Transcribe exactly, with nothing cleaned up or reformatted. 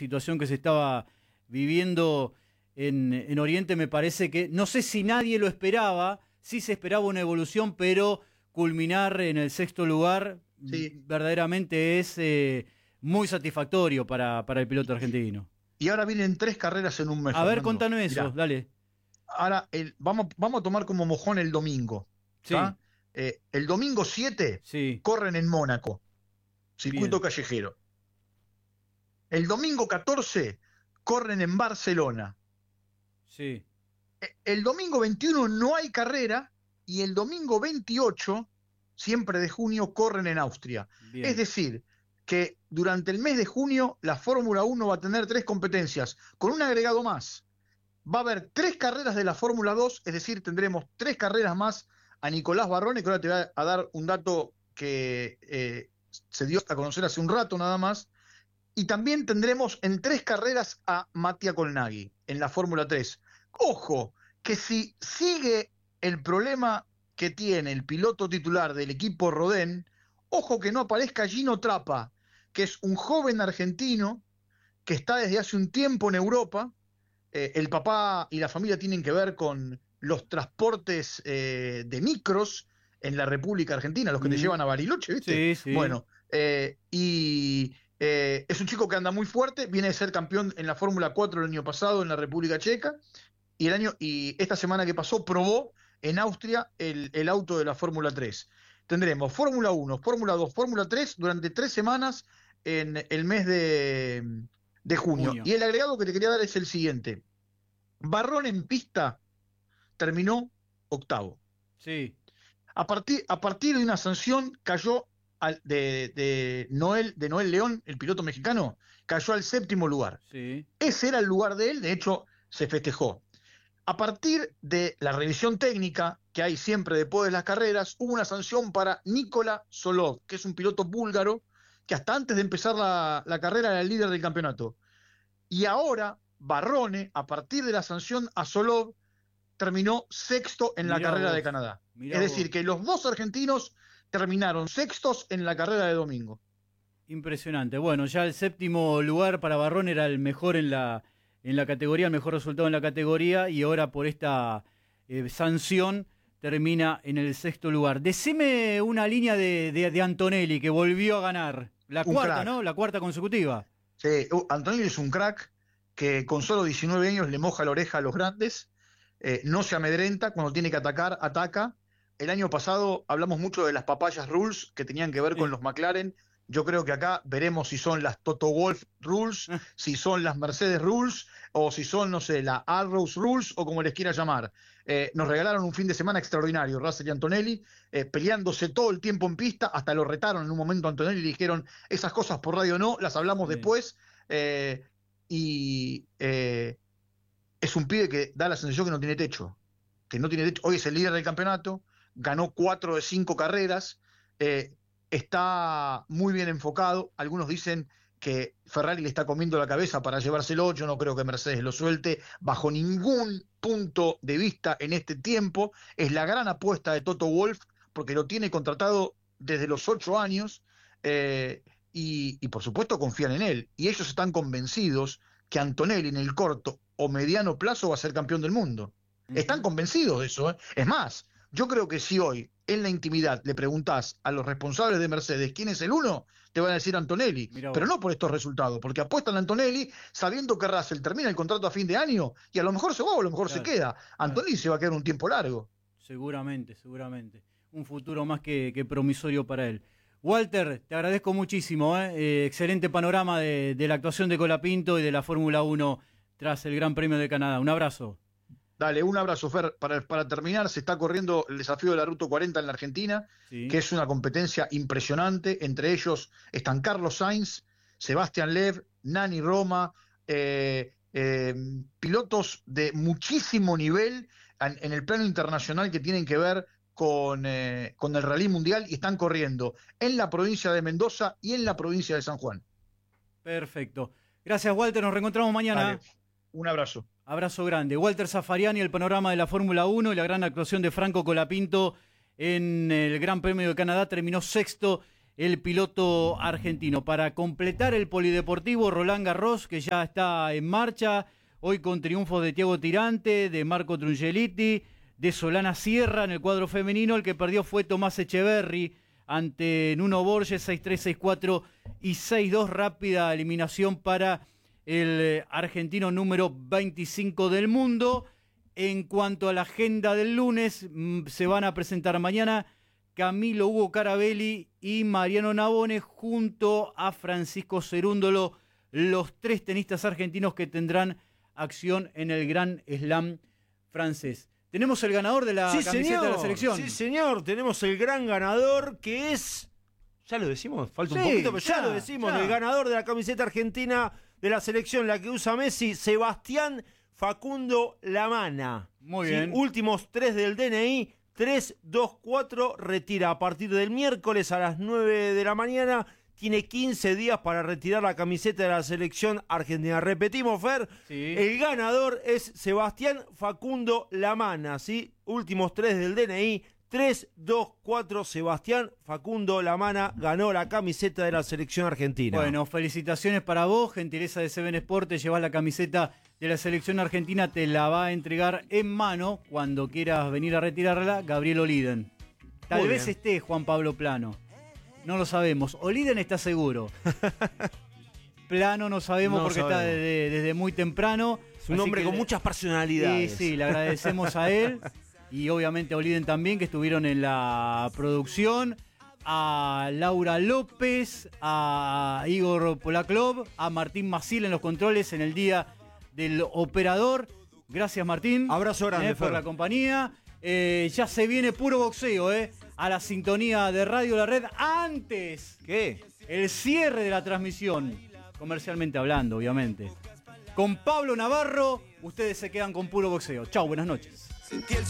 situación que se estaba viviendo en, en Oriente, me parece que, no sé si nadie lo esperaba, sí se esperaba una evolución, pero culminar en el sexto lugar sí. verdaderamente es eh, muy satisfactorio para, para el piloto argentino. Y ahora vienen tres carreras en un mes, A ver, Fernando. contanos eso, Mirá, dale. ahora el, vamos, vamos a tomar como mojón el domingo. Sí, Eh, el domingo siete sí, corren en Mónaco, circuito bien, callejero. El domingo catorce corren en Barcelona. sí, Eh, El domingo veintiuno no hay carrera y el domingo veintiocho, siempre de junio, corren en Austria. Es bien, decir, que durante el mes de junio la Fórmula uno va a tener tres competencias, con un agregado más. Va a haber tres carreras de la Fórmula dos, es decir, tendremos tres carreras más a Nicolás Barrone, que ahora te voy a dar un dato que eh, se dio a conocer hace un rato nada más. Y también tendremos en tres carreras a Mattia Colnaghi en la Fórmula tres. Ojo, que si sigue el problema que tiene el piloto titular del equipo Rodén, ojo que no aparezca Gino Trappa, que es un joven argentino que está desde hace un tiempo en Europa. Eh, el papá y la familia tienen que ver con los transportes eh, de micros en la República Argentina, los que te mm, llevan a Bariloche, ¿viste? sí, sí, Bueno, eh, y eh, es un chico que anda muy fuerte, viene de ser campeón en la Fórmula cuatro el año pasado en la República Checa, y, el año, y esta semana que pasó probó en Austria el, el auto de la Fórmula tres. Tendremos Fórmula uno, Fórmula dos, Fórmula tres durante tres semanas en el mes de, de junio. junio, Y el agregado que te quería dar es el siguiente. Barrón en pista terminó octavo. sí, A partir, a partir de una sanción cayó al, de, de, Noel, de Noel León, el piloto mexicano, cayó al séptimo lugar. sí, Ese era el lugar de él, de hecho se festejó. A partir de la revisión técnica que hay siempre después de las carreras, hubo una sanción para Nikola Solov, que es un piloto búlgaro que hasta antes de empezar la, la carrera era el líder del campeonato. Y ahora Barrone, a partir de la sanción a Solov, terminó sexto en la mirá carrera de vos, Canadá. mirá Es vos. decir, que los dos argentinos terminaron sextos en la carrera de domingo. Impresionante. Bueno, ya el séptimo lugar para Barrón era el mejor en la, en la categoría, el mejor resultado en la categoría, y ahora por esta eh, sanción termina en el sexto lugar. Decime una línea de, de, de Antonelli, que volvió a ganar. La Un cuarta, crack. ¿no? La cuarta consecutiva. Sí, uh, Antonio es un crack que con solo diecinueve años le moja la oreja a los grandes, eh, no se amedrenta, cuando tiene que atacar, ataca. El año pasado hablamos mucho de las papayas rules que tenían que ver con Sí. los McLaren. Yo creo que acá veremos si son las Toto Wolff rules, si son las Mercedes rules, o si son, no sé, la Arrows rules, o como les quiera llamar. Eh, nos regalaron un fin de semana extraordinario, Russell y Antonelli, eh, peleándose todo el tiempo en pista, hasta lo retaron en un momento a Antonelli y le dijeron, esas cosas por radio no, las hablamos Sí. después. Eh, y eh, es un pibe que da la sensación que no tiene techo, que no tiene techo. Hoy es el líder del campeonato, ganó cuatro de cinco carreras, eh, está muy bien enfocado. Algunos dicen que Ferrari le está comiendo la cabeza para llevárselo. Yo no creo que Mercedes lo suelte bajo ningún punto de vista en este tiempo. Es la gran apuesta de Toto Wolff porque lo tiene contratado desde los ocho años. Eh, y, y por supuesto confían en él. Y ellos están convencidos que Antonelli en el corto o mediano plazo va a ser campeón del mundo. Están Ujú. convencidos de eso, ¿eh? Es más, yo creo que si hoy en la intimidad le preguntás a los responsables de Mercedes quién es el uno, te van a decir Antonelli, Mirá pero vos. no por estos resultados, porque apuestan a Antonelli sabiendo que Russell termina el contrato a fin de año y a lo mejor se va o a lo mejor se Claro, queda. claro. Antonelli se va a quedar un tiempo largo. Seguramente, seguramente. Un futuro más que, que promisorio para él. Walter, te agradezco muchísimo. ¿eh? Eh, excelente panorama de, de la actuación de Colapinto y de la Fórmula uno tras el Gran Premio de Canadá. Un abrazo. Dale, un abrazo, Fer. Para, para terminar, se está corriendo el desafío de la Ruta cuarenta en la Argentina, Sí. que es una competencia impresionante. Entre ellos están Carlos Sainz, Sebastián Loeb, Nani Roma, eh, eh, pilotos de muchísimo nivel en, en el plano internacional que tienen que ver con, eh, con el rally mundial y están corriendo en la provincia de Mendoza y en la provincia de San Juan. Perfecto. Gracias, Walter. Nos reencontramos mañana. Dale, un abrazo. Abrazo grande. Walter Zafariani, el panorama de la Fórmula uno y la gran actuación de Franco Colapinto en el Gran Premio de Canadá. Terminó sexto el piloto argentino. Para completar el polideportivo, Roland Garros, que ya está en marcha, hoy con triunfos de Thiago Tirante, de Marco Trungelliti, de Solana Sierra en el cuadro femenino. El que perdió fue Tomás Echeverry ante Nuno Borges, seis tres, seis cuatro y seis dos. Rápida eliminación para el argentino número veinticinco del mundo. En cuanto a la agenda del lunes, se van a presentar mañana Camilo Hugo Carabelli y Mariano Navone junto a Francisco Cerúndolo, los tres tenistas argentinos que tendrán acción en el Gran Slam francés. Tenemos el ganador de la sí, camiseta señor. de la selección. Sí, señor, tenemos el gran ganador que es... ¿Ya lo decimos? Falta un sí, poquito, pero ya, ya lo decimos. ya. El ganador de la camiseta argentina de la selección, la que usa Messi, Sebastián Facundo Lamana. Muy ¿Sí? bien. Últimos tres del D N I, tres dos cuatro, retira a partir del miércoles a las nueve de la mañana. Tiene quince días para retirar la camiseta de la selección argentina. Repetimos, Fer, Sí. el ganador es Sebastián Facundo Lamana, ¿sí? Últimos tres del D N I, tres dos cuatro, Sebastián Facundo Lamana ganó la camiseta de la selección argentina. Bueno, felicitaciones para vos, gentileza de Seven Sport, te llevas la camiseta de la selección argentina, te la va a entregar en mano cuando quieras venir a retirarla Gabriel Oliden. Tal Muy vez bien. esté Juan Pablo Plano, no lo sabemos. Oliden está seguro. Plano no sabemos No porque sabemos. está desde, desde muy temprano. Es un Así hombre que con le- muchas personalidades. Sí, sí, le agradecemos a él y obviamente a Oliden también, que estuvieron en la producción, a Laura López, a Igor Polaklov, a Martín Maciel en los controles en el día del operador. Gracias, Martín. Abrazo grande, eh, por Fer. la compañía. Eh, ya se viene puro boxeo, eh, a la sintonía de Radio La Red. Antes, ¿Qué? el cierre de la transmisión, comercialmente hablando, obviamente. Con Pablo Navarro, ustedes se quedan con puro boxeo. Chau, buenas noches. Sentí el